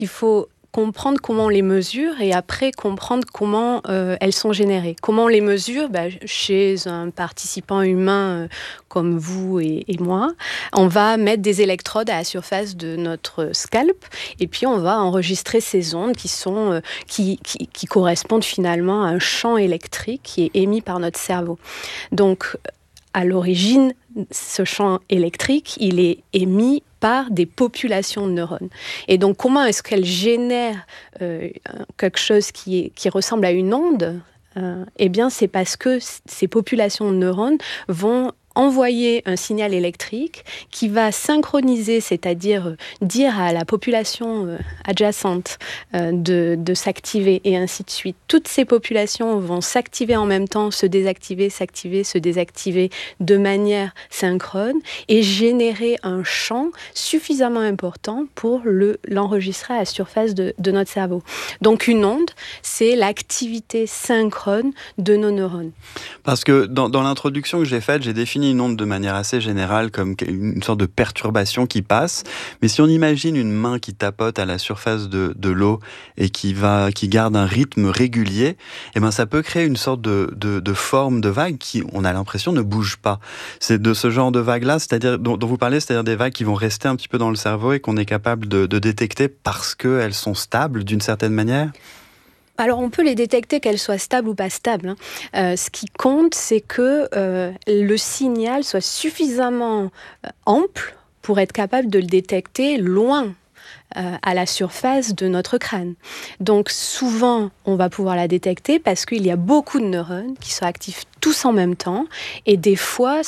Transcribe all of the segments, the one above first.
il faut comprendre comment on les mesure et après comprendre comment elles sont générées. Comment on les mesure ? Chez un participant humain comme vous et moi, on va mettre des électrodes à la surface de notre scalp et puis on va enregistrer ces ondes qui correspondent finalement à un champ électrique qui est émis par notre cerveau. Donc, à l'origine, ce champ électrique, il est émis par des populations de neurones. Et donc, comment est-ce qu'elles génèrent quelque chose qui ressemble à une onde ? Eh bien, c'est parce que ces populations de neurones vont envoyer un signal électrique qui va synchroniser, c'est-à-dire dire à la population adjacente de s'activer et ainsi de suite. Toutes ces populations vont s'activer en même temps, se désactiver, se désactiver de manière synchrone et générer un champ suffisamment important pour l'enregistrer à la surface de notre cerveau. Donc une onde, c'est l'activité synchrone de nos neurones. Parce que dans l'introduction que j'ai faite, j'ai défini une onde de manière assez générale comme une sorte de perturbation qui passe. Mais si on imagine une main qui tapote à la surface de l'eau et qui garde un rythme régulier, eh ben ça peut créer une sorte de forme de vague qui, on a l'impression, ne bouge pas. C'est de ce genre de vague-là, c'est-à-dire dont vous parlez, c'est-à-dire des vagues qui vont rester un petit peu dans le cerveau et qu'on est capable de détecter parce qu'elles sont stables d'une certaine manière ? Alors, on peut les détecter qu'elles soient stables ou pas stables. Ce qui compte, c'est que le signal soit suffisamment ample pour être capable de le détecter loin à la surface de notre crâne. Donc, souvent, on va pouvoir la détecter parce qu'il y a beaucoup de neurones qui sont actifs tous en même temps. Et des fois,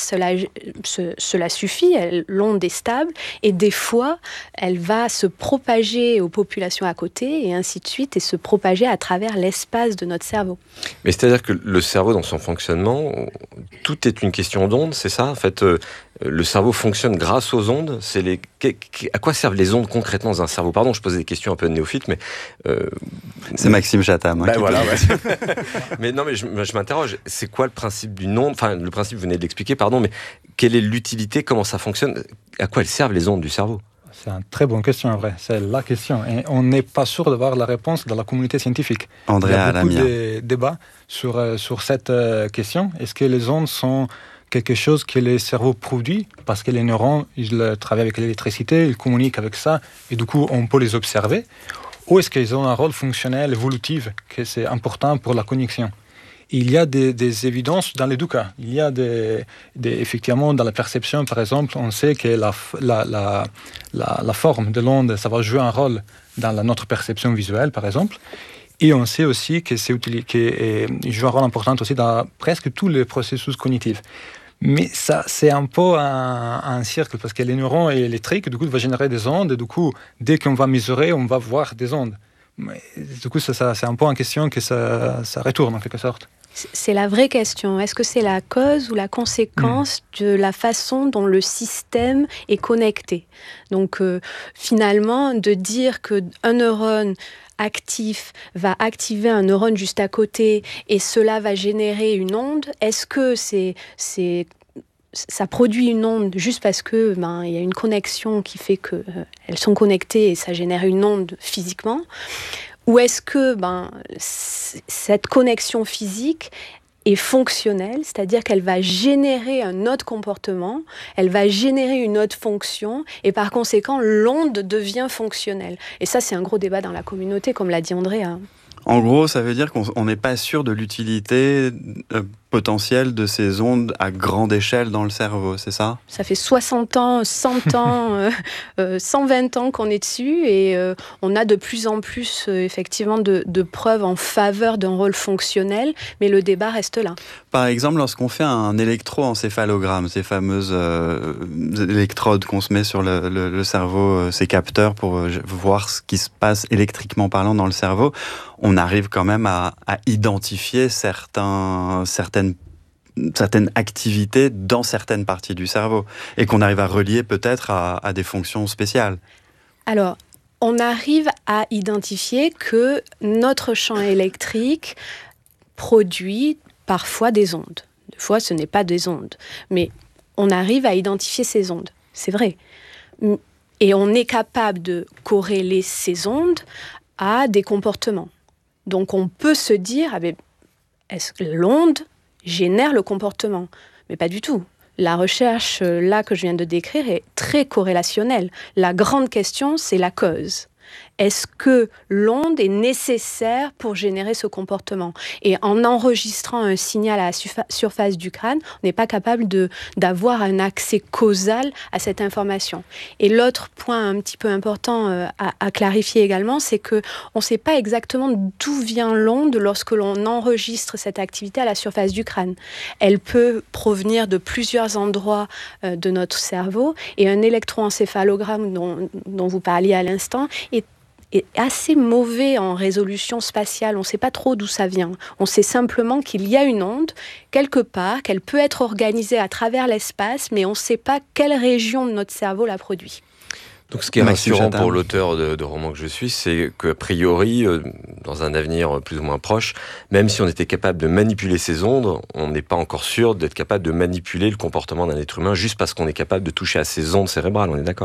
cela suffit, l'onde est stable. Et des fois, elle va se propager aux populations à côté et ainsi de suite, et se propager à travers l'espace de notre cerveau. Mais c'est-à-dire que le cerveau, dans son fonctionnement, tout est une question d'onde, c'est ça ? En fait, le cerveau fonctionne grâce aux ondes. À quoi servent les ondes concrètement dans un cerveau ? Pardon, je posais des questions un peu néophytes, mais... C'est Maxime Chatham. Voilà, ouais. Mais non, mais je m'interroge. C'est quoi le principe d'une onde ? Enfin, le principe, vous venez de l'expliquer, pardon, mais quelle est l'utilité ? Comment ça fonctionne ? À quoi elles servent, les ondes du cerveau ? C'est une très bonne question, en vrai. C'est la question. Et on n'est pas sûr d'avoir la réponse dans la communauté scientifique. Il y a beaucoup de débats sur cette question. Est-ce que les ondes sont quelque chose que le cerveau produit parce que les neurones, ils travaillent avec l'électricité, ils communiquent avec ça, et du coup, on peut les observer. Ou est-ce qu'ils ont un rôle fonctionnel, évolutif, que c'est important pour la connexion ? Il y a des évidences dans les deux cas. Il y a effectivement, dans la perception, par exemple, on sait que la forme de l'onde, ça va jouer un rôle dans notre perception visuelle, par exemple. Et on sait aussi que qu'il joue un rôle important aussi dans presque tous les processus cognitifs. Mais ça, c'est un peu un cercle, parce que les neurones électriques, du coup, vont générer des ondes, et du coup, dès qu'on va mesurer, on va voir des ondes. Mais, du coup, ça, c'est un peu en question que ça retourne, en quelque sorte. C'est la vraie question. Est-ce que c'est la cause ou la conséquence de la façon dont le système est connecté ? Donc, finalement, de dire qu'un neurone actif va activer un neurone juste à côté et cela va générer une onde, est-ce que ça produit une onde juste parce que il y a une connexion qui fait qu'elles sont connectées et ça génère une onde physiquement ? Ou est-ce que cette connexion physique est fonctionnelle, c'est-à-dire qu'elle va générer un autre comportement, elle va générer une autre fonction, et par conséquent, l'onde devient fonctionnelle. Et ça, c'est un gros débat dans la communauté, comme l'a dit Andrea. En gros, ça veut dire qu'on n'est pas sûr de l'utilité potentielle de ces ondes à grande échelle dans le cerveau, c'est ça ? Ça fait 60 ans, 100 ans, 120 ans qu'on est dessus et on a de plus en plus effectivement de preuves en faveur d'un rôle fonctionnel, mais le débat reste là. Par exemple, lorsqu'on fait un électroencéphalogramme, ces fameuses électrodes qu'on se met sur le cerveau, ces capteurs pour voir ce qui se passe électriquement parlant dans le cerveau, on arrive quand même à identifier certaines activités dans certaines parties du cerveau et qu'on arrive à relier peut-être à des fonctions spéciales. Alors, on arrive à identifier que notre champ électrique produit parfois des ondes. Des fois, ce n'est pas des ondes, mais on arrive à identifier ces ondes, c'est vrai. Et on est capable de corréler ces ondes à des comportements. Donc on peut se dire, est-ce que l'onde génère le comportement ? Mais pas du tout. La recherche, là, que je viens de décrire, est très corrélationnelle. La grande question, c'est la cause. Est-ce que l'onde est nécessaire pour générer ce comportement ? Et en enregistrant un signal à la surface du crâne, on n'est pas capable d'avoir un accès causal à cette information. Et l'autre point un petit peu important à clarifier également, c'est qu'on ne sait pas exactement d'où vient l'onde lorsque l'on enregistre cette activité à la surface du crâne. Elle peut provenir de plusieurs endroits de notre cerveau, et un électroencéphalogramme dont vous parliez à l'instant est assez mauvais en résolution spatiale. On ne sait pas trop d'où ça vient. On sait simplement qu'il y a une onde quelque part, qu'elle peut être organisée à travers l'espace, mais on ne sait pas quelle région de notre cerveau la produit. Donc ce qui est rassurant pour l'auteur de roman que je suis, c'est qu'a priori, dans un avenir plus ou moins proche, même si on était capable de manipuler ces ondes, on n'est pas encore sûr d'être capable de manipuler le comportement d'un être humain juste parce qu'on est capable de toucher à ces ondes cérébrales, on est d'accord ?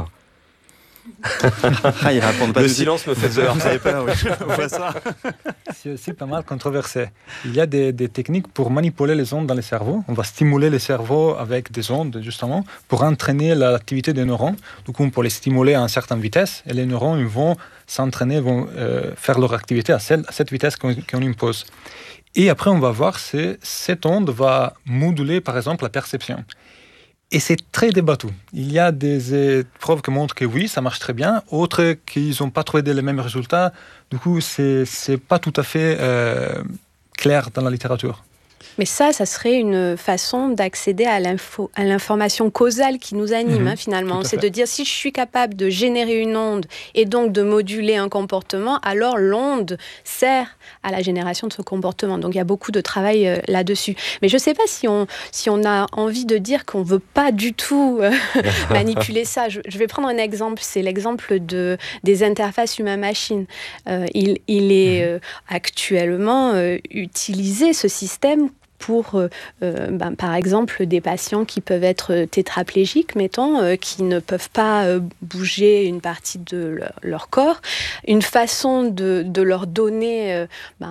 Ils répondent pas. Le silence me fait peur. Vous avez peur, oui. On voit ça. C'est aussi pas mal controversé. Il y a des techniques pour manipuler les ondes dans le cerveau. On va stimuler le cerveau avec des ondes, justement, pour entraîner l'activité des neurones. Du coup, pour les stimuler à une certaine vitesse, et les neurones ils vont s'entraîner, vont faire leur activité à cette vitesse qu'on impose. Et après, on va voir si cette onde va moduler, par exemple, la perception. Et c'est très débattu. Il y a des preuves qui montrent que oui, ça marche très bien. Autres qui n'ont pas trouvé les mêmes résultats. Du coup, c'est pas tout à fait clair dans la littérature. Mais ça serait une façon d'accéder à l'information causale qui nous anime, finalement. C'est de dire, si je suis capable de générer une onde et donc de moduler un comportement, alors l'onde sert à la génération de ce comportement. Donc il y a beaucoup de travail là-dessus. Mais je ne sais pas si on a envie de dire qu'on ne veut pas du tout manipuler ça. Je vais prendre un exemple. C'est l'exemple des interfaces humain-machine. Il est actuellement utilisé, ce système, pour, par exemple, des patients qui peuvent être tétraplégiques, mettons, qui ne peuvent pas bouger une partie de leur corps. Une façon de leur donner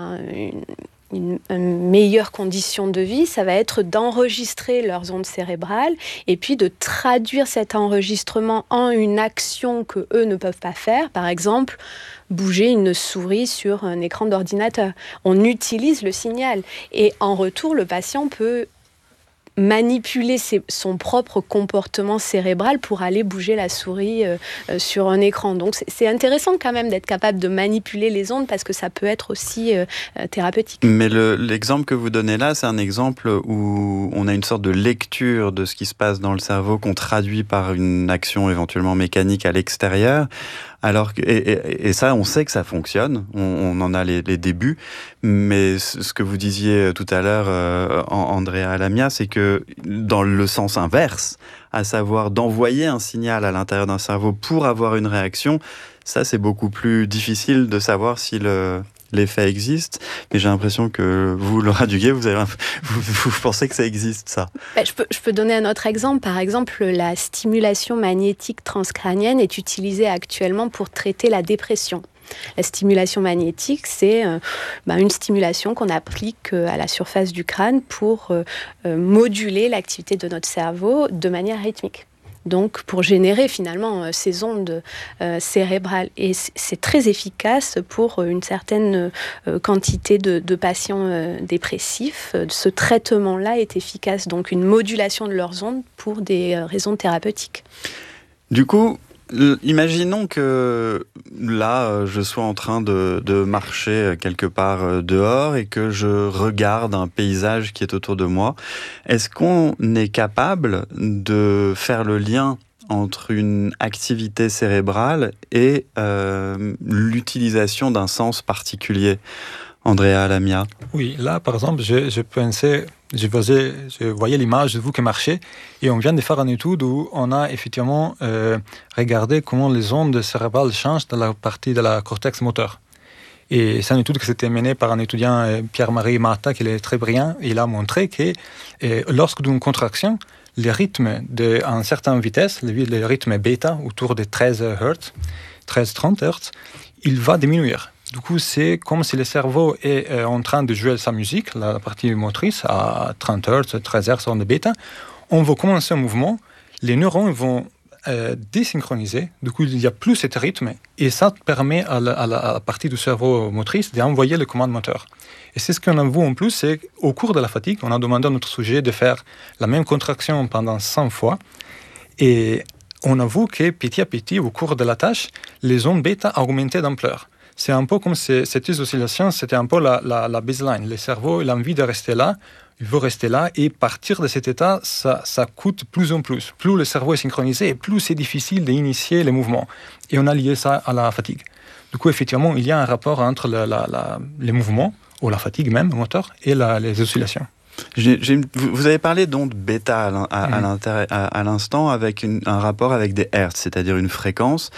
une meilleure condition de vie, ça va être d'enregistrer leurs ondes cérébrales et puis de traduire cet enregistrement en une action que eux ne peuvent pas faire. Par exemple, bouger une souris sur un écran d'ordinateur. On utilise le signal et en retour, le patient peut manipuler son propre comportement cérébral pour aller bouger la souris sur un écran. Donc c'est intéressant quand même d'être capable de manipuler les ondes parce que ça peut être aussi thérapeutique. Mais l'exemple que vous donnez là, c'est un exemple où on a une sorte de lecture de ce qui se passe dans le cerveau qu'on traduit par une action éventuellement mécanique à l'extérieur. Alors et ça, on sait que ça fonctionne, on en a les débuts, mais ce que vous disiez tout à l'heure, Andrea Lamia, c'est que dans le sens inverse, à savoir d'envoyer un signal à l'intérieur d'un cerveau pour avoir une réaction, ça c'est beaucoup plus difficile de savoir si l'effet existe, mais j'ai l'impression que vous, Laura Duguay, vous pensez que ça existe, ça. Je peux donner un autre exemple. Par exemple, la stimulation magnétique transcrânienne est utilisée actuellement pour traiter la dépression. La stimulation magnétique, c'est une stimulation qu'on applique à la surface du crâne pour moduler l'activité de notre cerveau de manière rythmique. Donc, pour générer finalement ces ondes cérébrales. Et c'est très efficace pour une certaine quantité de patients dépressifs. Ce traitement-là est efficace, donc une modulation de leurs ondes pour des raisons thérapeutiques. Du coup, imaginons que là, je sois en train de marcher quelque part dehors et que je regarde un paysage qui est autour de moi. Est-ce qu'on est capable de faire le lien entre une activité cérébrale et l'utilisation d'un sens particulier ? Andrea Lamia. Oui, là, par exemple, je pensais, je voyais l'image de vous qui marchez, et on vient de faire une étude où on a effectivement regardé comment les ondes cérébrales changent dans la partie de la cortex moteur. Et c'est une étude qui s'était menée par un étudiant, Pierre-Marie Mata, qui est très brillant. Il a montré que lorsque d'une contraction, les rythmes à une certaine vitesse, le rythme bêta autour de 13 Hz, 13-30 Hz, il va diminuer. Du coup, c'est comme si le cerveau est en train de jouer sa musique, la partie motrice, à 30 Hz, 13 Hz en bêta. On va commencer un mouvement, les neurones vont désynchroniser, du coup, il n'y a plus ce rythme, et ça permet à la partie du cerveau motrice d'envoyer les commandes moteurs. Et c'est ce qu'on a vu en plus, c'est qu'au cours de la fatigue, on a demandé à notre sujet de faire la même contraction pendant 100 fois, et on a vu que petit à petit, au cours de la tâche, les ondes bêta augmentaient d'ampleur. C'est un peu comme cette oscillation, c'était un peu la baseline. Le cerveau, il a envie de rester là, il veut rester là, et partir de cet état, ça coûte plus en plus. Plus le cerveau est synchronisé, et plus c'est difficile d'initier les mouvements. Et on a lié ça à la fatigue. Du coup, effectivement, il y a un rapport entre les mouvements, ou la fatigue même, le moteur, et les oscillations. Vous avez parlé d'ondes bêta à l'instant avec un rapport avec des hertz, c'est-à-dire une fréquence.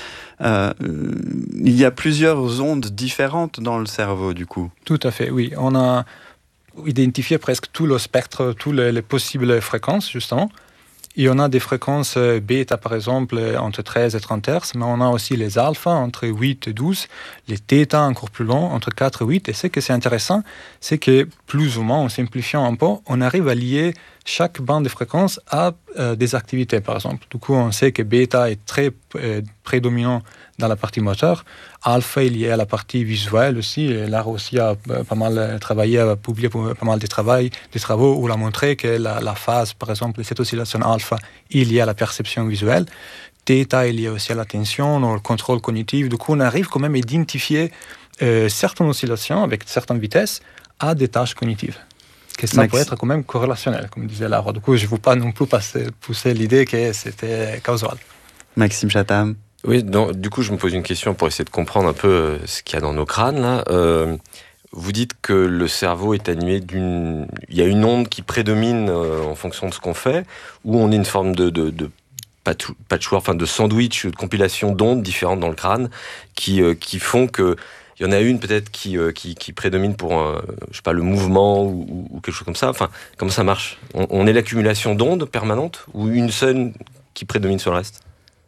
Il y a plusieurs ondes différentes dans le cerveau, du coup. Tout à fait, oui. On a identifié presque tout le spectre, toutes les possibles fréquences, justement. Et on a des fréquences bêta, par exemple, entre 13 et 30 Hz, mais on a aussi les alpha, entre 8 et 12, les θ encore plus longs, entre 4 et 8. Et ce que c'est intéressant, c'est que plus ou moins, en simplifiant un peu, on arrive à lier chaque bande de fréquences à des activités, par exemple. Du coup, on sait que bêta est très prédominant dans la partie moteur. Alpha est lié à la partie visuelle aussi. Et Lara aussi a pas mal travaillé, a publié pas mal de travaux où il a montré que la phase, par exemple, de cette oscillation alpha est liée à la perception visuelle. θ est lié aussi à l'attention, au contrôle cognitif. Du coup, on arrive quand même à identifier certaines oscillations avec certaines vitesses à des tâches cognitives. Que ça peut être quand même corrélationnel, comme disait Lara. Du coup, je ne veux pas non plus pousser l'idée que c'était causal. Maxime Chatham. Oui, du coup, je me pose une question pour essayer de comprendre un peu ce qu'il y a dans nos crânes, là. Vous dites que le cerveau est animé il y a une onde qui prédomine en fonction de ce qu'on fait, ou on est une forme de patchwork, enfin de sandwich, de compilation d'ondes différentes dans le crâne qui font que il y en a une peut-être qui prédomine pour je sais pas, le mouvement ou quelque chose comme ça. Enfin, comment ça marche ? On est l'accumulation d'ondes permanentes ou une seule qui prédomine sur le reste ?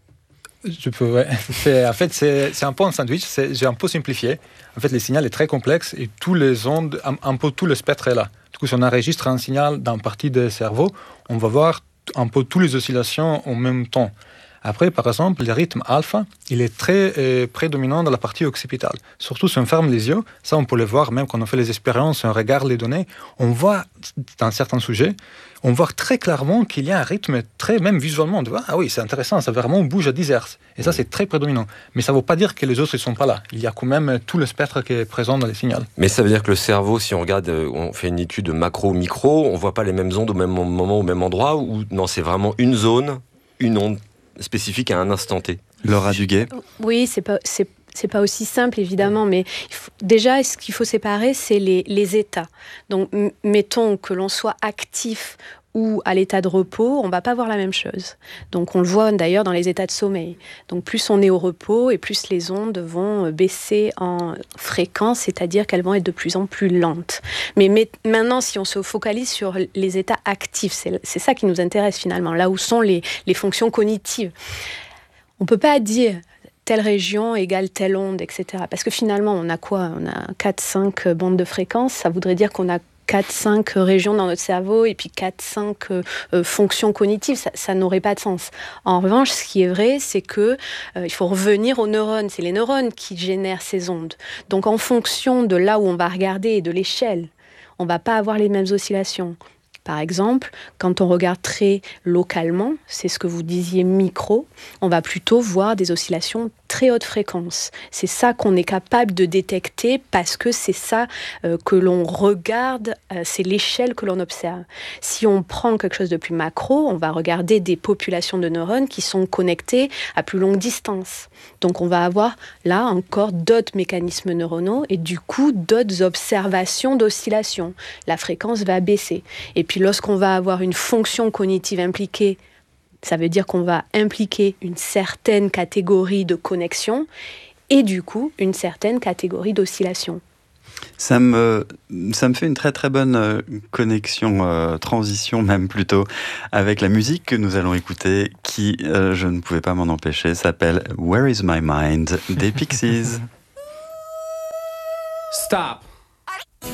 Ouais. En fait, c'est un peu un sandwich, j'ai un peu simplifié. En fait, le signal est très complexe et tous les ondes, un peu tout le spectre est là. Du coup, si on enregistre un signal dans une partie du cerveau, on va voir un peu toutes les oscillations en même temps. Après, par exemple, le rythme alpha, il est très prédominant dans la partie occipitale. Surtout si on ferme les yeux, ça on peut le voir même quand on fait les expériences, on regarde les données, on voit dans certains sujets, on voit très clairement qu'il y a un rythme très, même visuellement, on dit, ah oui, c'est intéressant, ça vraiment bouge à 10 Hz. Et ça, c'est très prédominant. Mais ça ne veut pas dire que les autres ne sont pas là. Il y a quand même tout le spectre qui est présent dans les signaux. Mais ça veut dire que le cerveau, si on regarde, on fait une étude macro-micro, on ne voit pas les mêmes ondes au même moment, au même endroit, ou non, c'est vraiment une zone, une onde spécifique à un instant T. Laura Duguay. Oui, c'est pas aussi simple, évidemment, mais déjà, ce qu'il faut séparer, c'est les états. Donc, mettons que l'on soit actif ou à l'état de repos, on ne va pas voir la même chose. Donc, on le voit d'ailleurs dans les états de sommeil. Donc, plus on est au repos et plus les ondes vont baisser en fréquence, c'est-à-dire qu'elles vont être de plus en plus lentes. Mais maintenant, si on se focalise sur les états actifs, c'est ça qui nous intéresse finalement, là où sont les fonctions cognitives. On ne peut pas dire telle région égale telle onde, etc. Parce que finalement, on a quoi ? On a 4-5 bandes de fréquences. Ça voudrait dire qu'on a 4-5 régions dans notre cerveau et puis 4-5 fonctions cognitives. Ça n'aurait pas de sens. En revanche, ce qui est vrai, c'est que il faut revenir aux neurones. C'est les neurones qui génèrent ces ondes. Donc, en fonction de là où on va regarder et de l'échelle, on ne va pas avoir les mêmes oscillations. Par exemple, quand on regarde très localement, c'est ce que vous disiez micro, on va plutôt voir des oscillations très haute fréquence. C'est ça qu'on est capable de détecter parce que c'est ça que l'on regarde, c'est l'échelle que l'on observe. Si on prend quelque chose de plus macro, on va regarder des populations de neurones qui sont connectées à plus longue distance. Donc on va avoir là encore d'autres mécanismes neuronaux et du coup d'autres observations d'oscillation. La fréquence va baisser. Et puis lorsqu'on va avoir une fonction cognitive impliquée, ça veut dire qu'on va impliquer une certaine catégorie de connexion et du coup une certaine catégorie d'oscillation. Ça me fait une très très bonne connexion, transition même plutôt, avec la musique que nous allons écouter, qui, je ne pouvais pas m'en empêcher, s'appelle Where is my mind des Pixies. Stop.